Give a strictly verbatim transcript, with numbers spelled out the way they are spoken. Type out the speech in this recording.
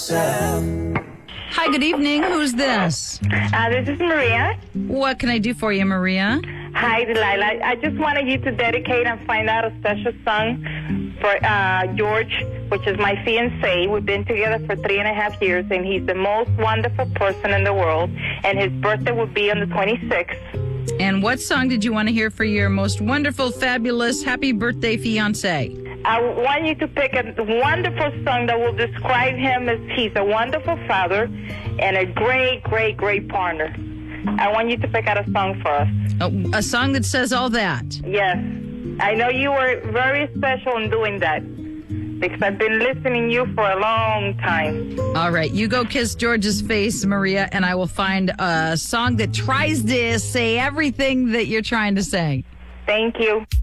yourself. Hi, good evening. Who's this? Uh, this is Maria. What can I do for you, Maria? Hi, Delilah. I just wanted you to dedicate and find out a special song for uh, George, which is my fiancé. We've been together for three and a half years, and he's the most wonderful person in the world. And his birthday will be on the twenty-sixth. And what song did you want to hear for your most wonderful, fabulous, happy birthday fiancé? I want you to pick a wonderful song that will describe him as he's a wonderful father and a great, great, great partner. I want you to pick out a song for us. A, a song that says all that. Yes. I know you were very special in doing that because I've been listening to you for a long time. All right, you go kiss George's face, Maria, and I will find a song that tries to say everything that you're trying to say. Thank you.